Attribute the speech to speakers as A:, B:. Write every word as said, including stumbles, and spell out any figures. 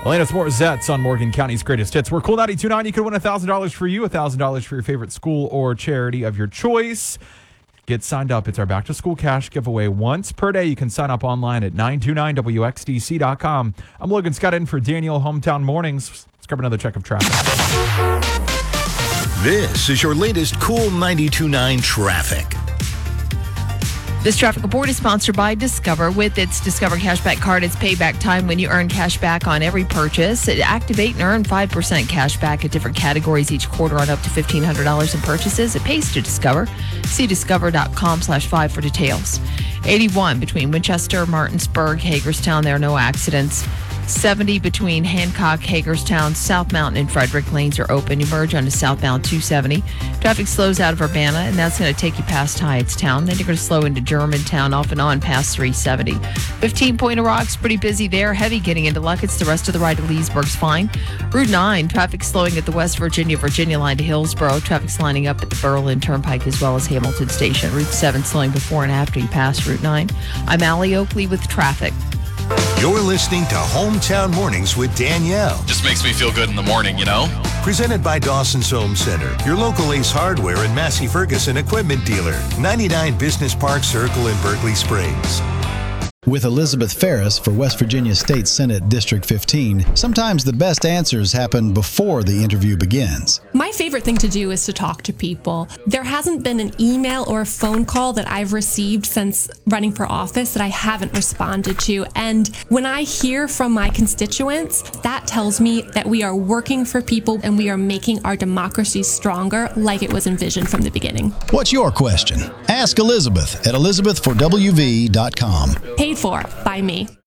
A: Alanis Morissette's on Morgan County's Greatest Hits. We're Cool ninety-two point nine. You could win one thousand dollars for you, one thousand dollars for your favorite school or charity of your choice. Get signed up. It's our back-to-school cash giveaway once per day. You can sign up online at nine two nine W X D C dot com. I'm Logan Scott in for Daniel, Hometown Mornings. Let's grab another check of traffic.
B: This is your latest Cool ninety-two point nine traffic.
C: This traffic report is sponsored by Discover. With its Discover Cashback Card, it's payback time when you earn cash back on every purchase. Activate and earn five percent cash back at different categories each quarter on up to fifteen hundred dollars in purchases. It pays to Discover. See discover.com slash five for details. eighty-one between Winchester, Martinsburg, Hagerstown. There are no accidents. seventy between Hancock, Hagerstown, South Mountain, and Frederick. Lanes are open. You merge onto southbound two seventy. Traffic slows out of Urbana, and that's going to take you past Hyattstown. Then you're going to slow into Germantown, off and on past three seventy. fifteen Point of Rocks, pretty busy there. Heavy getting into Luckett's. The rest of the ride to Leesburg's fine. Route nine, traffic slowing at the West Virginia, Virginia line to Hillsborough. Traffic's lining up at the Berlin Turnpike as well as Hamilton Station. Route seven slowing before and after you pass Route nine. I'm Allie Oakley with traffic.
B: You're listening to Hometown Mornings with Danielle.
D: Just makes me feel good in the morning, you know?
B: Presented by Dawson's Home Center, your local Ace Hardware and Massey Ferguson equipment dealer. ninety-nine Business Park Circle in Berkeley Springs.
E: With Elizabeth Ferris for West Virginia State Senate District fifteen, sometimes the best answers happen before the interview begins.
F: My favorite thing to do is to talk to people. There hasn't been an email or a phone call that I've received since running for office that I haven't responded to. And when I hear from my constituents, that tells me that we are working for people and we are making our democracy stronger like it was envisioned from the beginning.
E: What's your question? Ask Elizabeth at elizabeth for w v dot com.
F: Paid for by me.